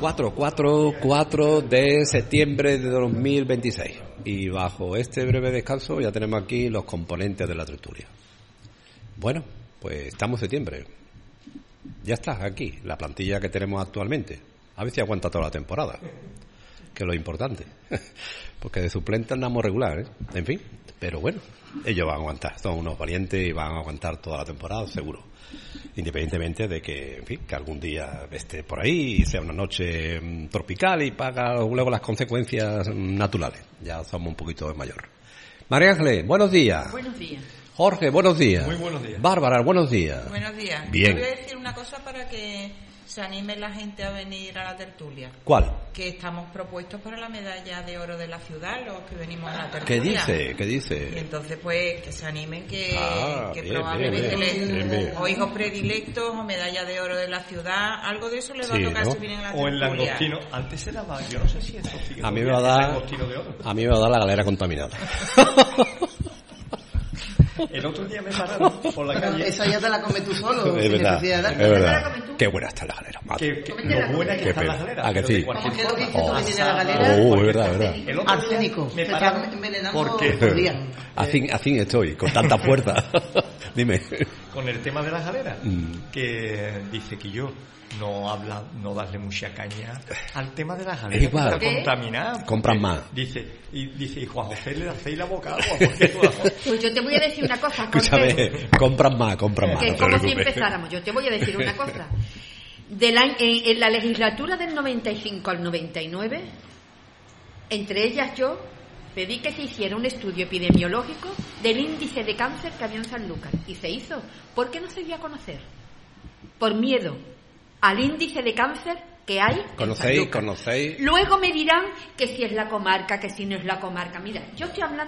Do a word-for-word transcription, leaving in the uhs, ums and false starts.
cuatro, cuatro, cuatro de septiembre de dos mil veintiséis. Y bajo este breve descanso ya tenemos aquí los componentes de la tertulia. Bueno, pues estamos en septiembre. Ya está aquí, la plantilla que tenemos actualmente. A ver si aguanta toda la temporada, que es lo importante. Porque de suplente andamos regular, ¿eh? En fin, pero bueno, ellos van a aguantar. Son unos valientes y van a aguantar toda la temporada, seguro. Independientemente de que, en fin, que algún día esté por ahí y sea una noche mm, tropical y paga luego las consecuencias mm, naturales. Ya somos un poquito mayor. María Ángeles, buenos días. Buenos días. Jorge, buenos días. Muy buenos días. Bárbara, buenos días. Buenos días. Bien. Yo voy a decir una cosa para que se anime la gente a venir a la tertulia. ¿Cuál? Que estamos propuestos para la medalla de oro de la ciudad, los que venimos a la tertulia. ¿Qué dice? ¿Qué Y dice? entonces, pues, que se animen, que, Ah, que bien, probablemente bien, bien, les- bien, bien. o hijos predilectos o medalla de oro de la ciudad, algo de eso les va Sí, a tocar ¿no? si vienen a la O el tertulia. langostino. Antes se daba, yo no sé si eso sigue. A mí me todavía, va a el dar, langostino de oro. a mí me va a dar la galera contaminada. El otro día me pararon por la calle. Esa ya te la comes tú solo. Es sin verdad, necesidad de es darte. verdad. Qué buena está la galera, madre. Que, que Cómetela, lo buena que qué está pena. la galera. ¿A que pero sí? de cualquier ¿Cómo que lo forma. dices tú que tiene la Asada. galera? Oh, es verdad, es verdad. El otro día Arsénico. me Te pararon está envenenando porque por día. Así, así estoy, con tanta fuerza. Dime. con el tema de las galeras, Mm. que dice que yo no habla, no darle mucha caña al tema de las Es galeras, igual. que está contaminada. Compran porque más. Dice, y dice, y Juan José le hacéis la boca agua, porque tú la- Pues yo te voy a decir una cosa, Jorge, Escúchame, compran más, compran más. que no es te como si preocupes. empezáramos. Yo te voy a decir una cosa. Del año- en, en la legislatura del noventa y cinco al noventa y nueve, entre ellas yo, pedí que se hiciera un estudio epidemiológico del índice de cáncer que había en Sanlúcar. Y se hizo. ¿Por qué no se dio a conocer? Por miedo al índice de cáncer que hay en ¿Conocéis? Sanlúcar. ¿Conocéis? Luego me dirán que si es la comarca, que si no es la comarca. Mira, yo estoy hablando